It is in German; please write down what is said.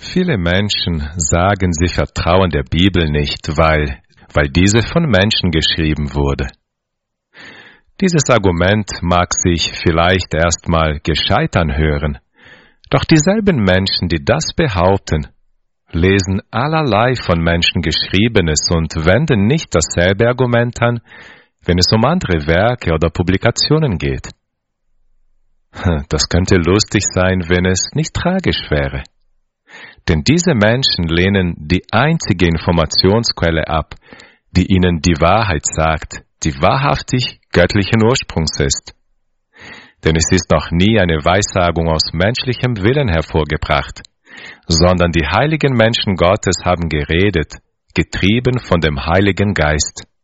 Viele Menschen sagen, sie vertrauen der Bibel nicht, weil diese von Menschen geschrieben wurde. Dieses Argument mag sich vielleicht erstmal gescheit anhören, doch dieselben Menschen, die das behaupten, lesen allerlei von Menschen Geschriebenes und wenden nicht dasselbe Argument an, wenn es um andere Werke oder Publikationen geht. Das könnte lustig sein, wenn es nicht tragisch wäre. Denn diese Menschen lehnen die einzige Informationsquelle ab, die ihnen die Wahrheit sagt, die wahrhaftig göttlichen Ursprungs ist. Denn es ist noch nie eine Weissagung aus menschlichem Willen hervorgebracht, sondern die heiligen Menschen Gottes haben geredet, getrieben von dem Heiligen Geist.